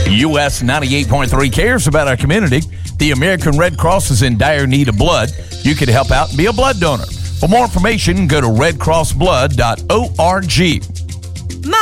US 98.3 cares about our community. The American Red Cross is in dire need of blood. You can help out and be a blood donor. For more information, go to redcrossblood.org.